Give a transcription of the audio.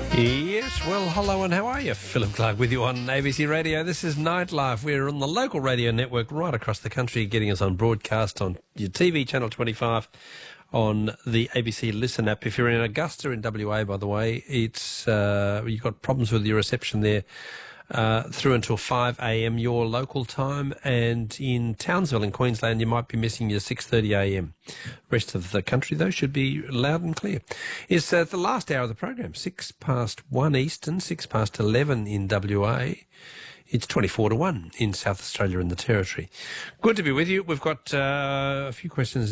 Yes, well, hello and how are you? Philip Clark with you on ABC Radio. This is Nightlife. We're on the local radio network right across the country, getting us on broadcast on your TV, Channel 25, on the ABC Listen app. If you're in Augusta in WA, by the way, it's you've got problems with your reception there through until 5 a.m. your local time, and in Townsville in Queensland you might be missing your 6:30 a.m. Rest of the country, though, should be loud and clear. It's the last hour of the program, 1:06 Eastern, 11:06 in WA. It's 24-1 in South Australia and the Territory. Good to be with you. We've got a few questions